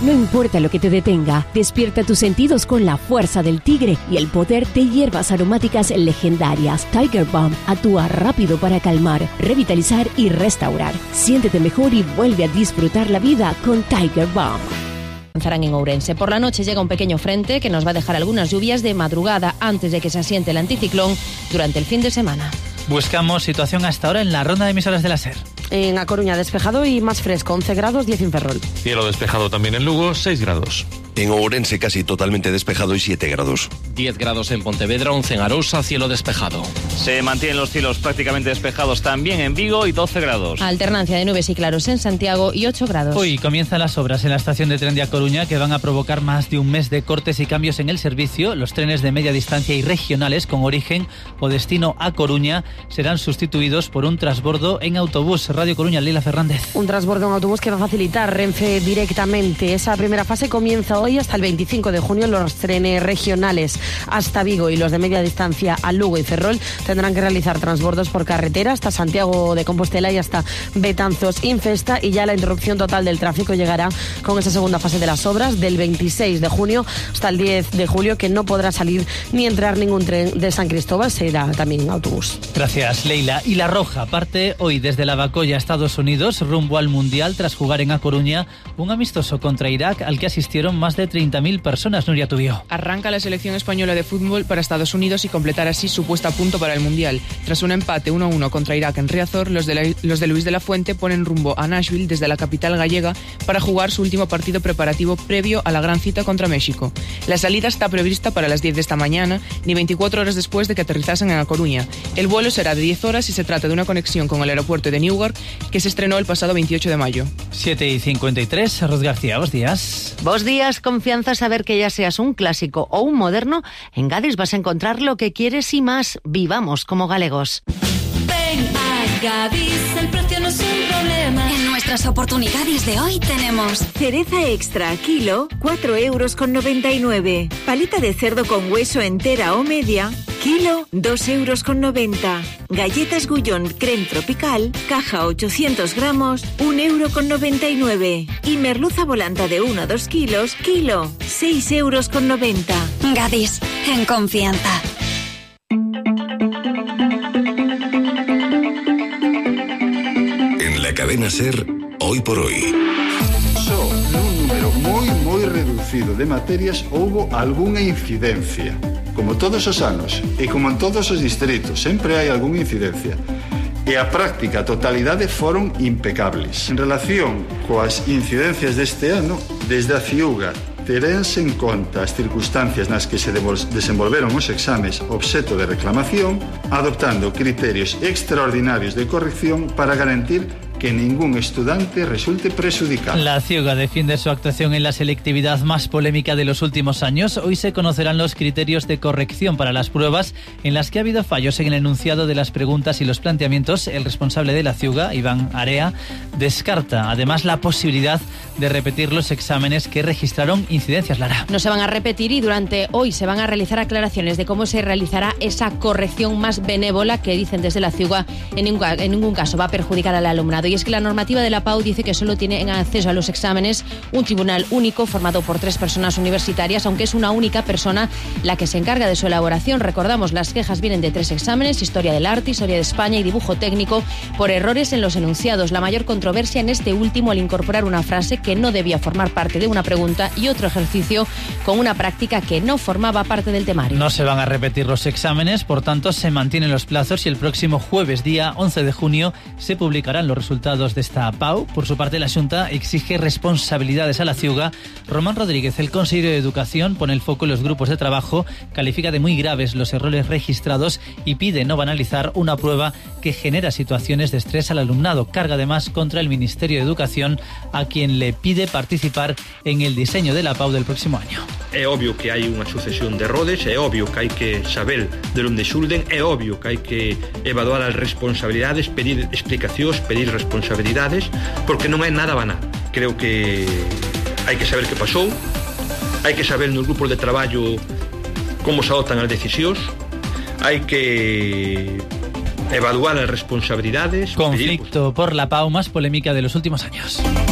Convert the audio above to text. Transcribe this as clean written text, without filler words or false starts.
No importa lo que te detenga, despierta tus sentidos con la fuerza del tigre y el poder de hierbas aromáticas legendarias. Tiger Balm actúa rápido para calmar, revitalizar y restaurar. Siéntete mejor y vuelve a disfrutar la vida con Tiger Balm. Avanzarán en Ourense. Por la noche llega un pequeño frente que nos va a dejar algunas lluvias de madrugada antes de que se asiente el anticiclón durante el fin de semana. Buscamos situación hasta ahora en la ronda de emisoras de la SER. En A Coruña despejado y más fresco, 11 grados, 10 en Ferrol. Cielo despejado también en Lugo, 6 grados. En Ourense casi totalmente despejado y 7 grados. 10 grados en Pontevedra, 11 en Arousa, cielo despejado. Se mantienen los cielos prácticamente despejados también en Vigo y 12 grados. Alternancia de nubes y claros en Santiago y 8 grados. Hoy comienzan las obras en la estación de tren de A Coruña que van a provocar más de un mes de cortes y cambios en el servicio. Los trenes de media distancia y regionales con origen o destino a Coruña serán sustituidos por un transbordo en autobús. Radio Coruña, Leila Fernández. Un transbordo en autobús que va a facilitar Renfe directamente. Esa primera fase comienza hoy hasta el 25 de junio. Los trenes regionales hasta Vigo y los de media distancia a Lugo y Ferrol tendrán que realizar transbordos por carretera hasta Santiago de Compostela y hasta Betanzos Infesta, y ya la interrupción total del tráfico llegará con esa segunda fase de las obras del 26 de junio hasta el 10 de julio, que no podrá salir ni entrar ningún tren de San Cristóbal, será también autobús. Gracias, Leila. Y la Roja parte hoy desde Lavacolla, Estados Unidos, rumbo al Mundial tras jugar en A Coruña un amistoso contra Irak al que asistieron más de 30.000 personas. Nuria Tubío. Arranca la selección española de fútbol para Estados Unidos y completar así su puesta a punto para el Mundial. Tras un empate 1-1 contra Irak en Riazor, los de Luis de la Fuente ponen rumbo a Nashville desde la capital gallega para jugar su último partido preparativo previo a la gran cita contra México. La salida está prevista para las 10 de esta mañana, ni 24 horas después de que aterrizasen en A Coruña. El vuelo será de 10 horas y se trata de una conexión con el aeropuerto de Newark que se estrenó el pasado 28 de mayo. 7:53, Ros García, buenos días. Buenos días, confianza, saber que ya seas un clásico o un moderno, en Gadis vas a encontrar lo que quieres y más. Vivamos como galegos. Ven a Gadis, el precio no es un problema. En nuestras oportunidades de hoy tenemos cereza extra, kilo, 4,99 €. Paleta de cerdo con hueso entera o media, kilo, 2,90 €. Galletas Gullón creme tropical, caja 800 gramos, 1,99 €. Y merluza volanta de 1 a 2 kilos, kilo, 6,90 €. Gadis, en confianza. En la cadena SER, hoy por hoy. Só nun número moi reducido de materias houbo algunha incidencia. Como todos os anos e como en todos os distritos, sempre hai algunha incidencia. E a práctica totalidade foron impecables. En relación coas incidencias deste ano, desde a CIUGA terense en conta as circunstancias nas que se desenvolveron os exames obxeto de reclamación, adoptando criterios extraordinarios de corrección para garantir que ningún estudiante resulte perjudicado. La CIUGA defiende su actuación en la selectividad más polémica de los últimos años. Hoy se conocerán los criterios de corrección para las pruebas en las que ha habido fallos en el enunciado de las preguntas y los planteamientos. El responsable de la CIUGA, Iván Area, descarta además la posibilidad de repetir los exámenes que registraron incidencias. Lara. No se van a repetir y durante hoy se van a realizar aclaraciones de cómo se realizará esa corrección más benévola que dicen desde la CIUGA en ningún caso va a perjudicar al alumnado. Y es que la normativa de la PAU dice que solo tienen acceso a los exámenes un tribunal único formado por 3 personas universitarias, aunque es una única persona la que se encarga de su elaboración. Recordamos, las quejas vienen de 3 exámenes: Historia del Arte, Historia de España y Dibujo Técnico, por errores en los enunciados. La mayor controversia en este último al incorporar una frase que no debía formar parte de una pregunta y otro ejercicio con una práctica que no formaba parte del temario. No se van a repetir los exámenes, por tanto se mantienen los plazos y el próximo jueves, día 11 de junio, se publicarán los resultados de esta PAU. Por su parte, la Xunta exige responsabilidades a la CIUGA. Román Rodríguez, el consejero de Educación, pone el foco en los grupos de trabajo, califica de muy graves los errores registrados y pide no banalizar una prueba que genera situaciones de estrés al alumnado. Carga además contra el Ministerio de Educación, a quien le pide participar en el diseño de la PAU del próximo año. É obvio que hai unha sucesión de errores, é obvio que hai que saber de onde xulden, é obvio que hai que evaluar as responsabilidades, pedir explicacións, pedir responsabilidades, porque non é nada banal. Creo que hai que saber que pasou, hai que saber nos grupos de traballo como se adoptan as decisións, hai que evaluar as responsabilidades. Conflicto por la PAU más polémica de los últimos años.